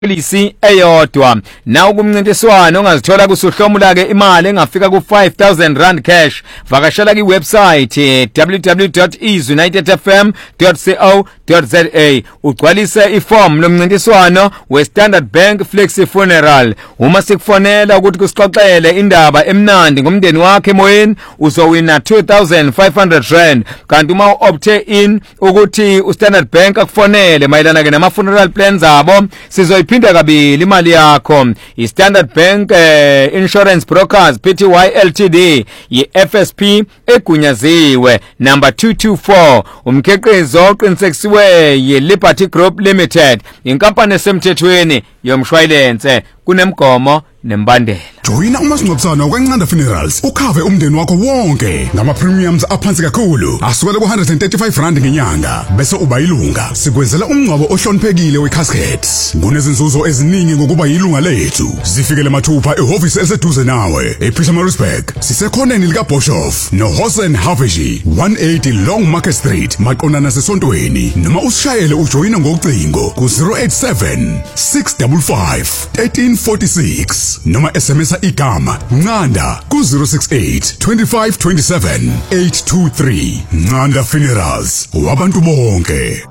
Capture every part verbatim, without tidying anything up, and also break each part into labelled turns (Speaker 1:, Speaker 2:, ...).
Speaker 1: Lisi eyodwa na ukumncintiswano ongazithola kusuhlomula ke imali engafika ku five thousand rand cash vakashela ki website w w w dot ease united f m dot co dot z a ugcwalise iform lomncintiswano we Standard Bank Flexi Funeral. Uma sikufonela ukuthi kusixoxele indaba emnandi ngomndeni wakhe emoyeni uzowina two thousand five hundred rand, kanti uma uopte in ukuthi uStandard Bank akufonele mayelana ke nama funeral plans abo sizo phinda kabili imali yakho. iStandard Bank eh, Insurance Brokers Pty Ltd yi-F S P egunyaziwe number two two four umkhiqizo oqinisekisiwe yi-Liberty Group Limited, inkampani esemthethweni yomshwalense kunemgomo nembandela.
Speaker 2: Joina umasingcwabisane wakwaNcanda Funerals ukhave umndeni wakho wonke ngama premiums aphansi kakhulu asukela ku one hundred thirty-five rand ngenyanga bese uba ilunga. Sikwenzela umngcwabo ohloniphekile weCasket. Kunezinzuzo eziningi ngokuba yilunga lethu. Zifikele mathupha ehhovisi eseduze nawe ePietermaritzburg. Sisekhoneni lika Boshoff no Hosen Haveji one eighty Long Market Street maqondana sesontweni, noma usishayele ujoyina ngocingo ku zero eight seven six five five one three four six noma S M S igama Ncanda ku zero six eight two five two seven eight two three. Ncanda Funerals, wabantu bonke.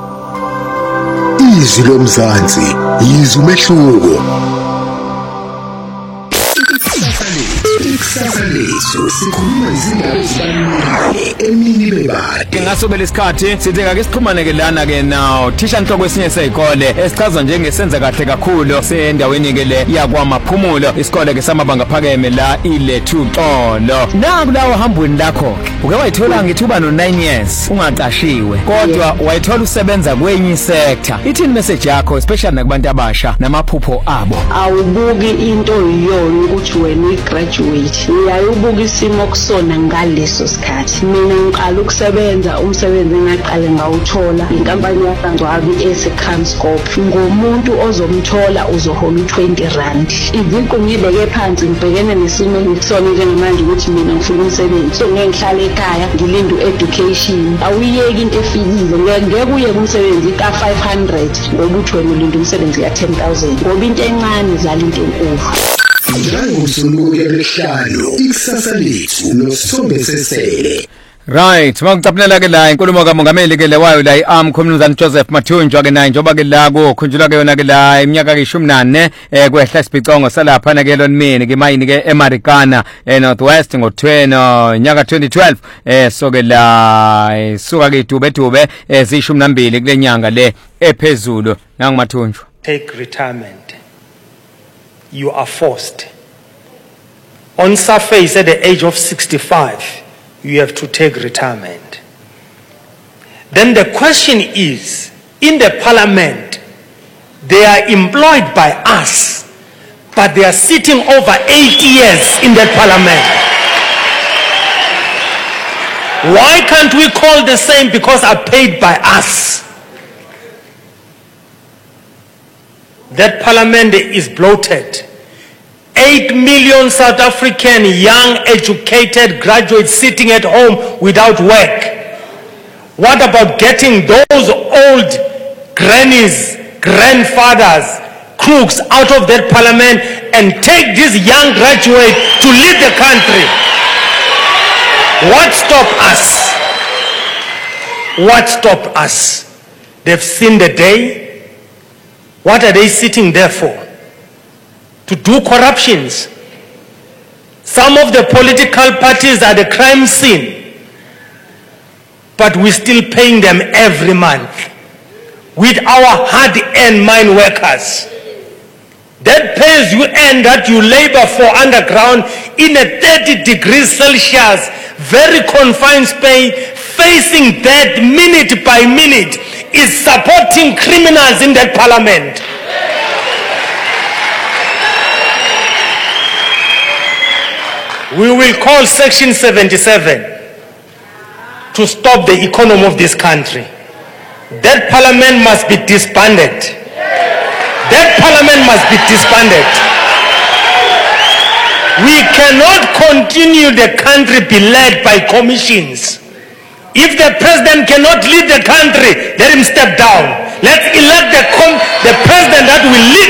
Speaker 3: Izwi lomzansi, izwi umehluko. Ikusasa lethu sikhuluma izindaba ezibalulekile emini bebade.
Speaker 1: Ngasobela isikhathi sithi ake siqhumane ke lana ke nawo thisha inhloko esinye sezikole esichaza njengesenza kahle kakhulu sendaweni ke le yakwamaphumulo, isikole ke samabanga phakeme la ilethu Xolo. Nakulawo hambweni lakho uke wayithola ngithuba no nine years ungaqashiwe kodwa wayithola usebenza kwenye sector. Ithini message yakho especially nakubantu abasha namaphupho abo?
Speaker 4: Awubuki into yiyona ukuthi wena uyigraduate, uyayibuka isimo kusona ngaleso sikhathi. Mina ngiqala ukusebenza umsebenzi engaqale ngawuthola inkampani yaSangcwabi eseCamscope. Ngomuntu ozomthola uzohola u twenty rand. Izinto ngibeke phansi ngibhekene nesimo ngisona njengamanje ukuthi mina ngifuna umsebenzi, so ngeke ngihlale ekhaya ngilinde education. Awuyeki into efikile, ngeke uyeke umsebenzi ka five hundred ngoba uthi wena ulinda umsebenzi ya ten thousand ngoba into encane izala into enkulu.
Speaker 3: Njengomsuluko yesihlalo ikusasa lethu noSithombe Sesele.
Speaker 1: Right, mangicaphulela ke la inkulumo kamongameli ke lewayo la iArm Community Joseph Mathunjwa ke naye njoba ke la ko khunjulwa ke yona ke la iminyaka ke ishumi nane eh kwehla isibhicongo salapha na ke lonmini ke mayini ke eMarikana e Northwest ngotweno nyaka twenty twelve eh so ke la suka ke dube dube ezishumi nambili kule nyanga le ephezulu. Nangu Mathunjwa.
Speaker 5: Take retirement. You are forced. On surface, at the age of sixty-five, you have to take retirement. Then the question is, in the parliament, they are employed by us, but they are sitting over eight years in that parliament. Why can't we call the same because are paid by us? That parliament is bloated. Eight million South African young educated graduates sitting at home without work. What about getting those old grannies, grandfathers, crooks out of that parliament and take this young graduate to lead the country? What stopped us? What stopped us? They've seen the day. What are they sitting there for? To do corruptions. Some of the political parties are the crime scene, but we're still paying them every month with our hard-earned mine workers. That pays you and that you labor for underground in a thirty degrees Celsius, very confined space, facing death minute by minute, is supporting criminals in that parliament. We will call Section seventy-seven to stop the economy of this country. That parliament must be disbanded. That parliament must be disbanded. We cannot continue the country be led by commissions. If the president cannot lead the country, let him step down. Let's elect the, com- the president that will lead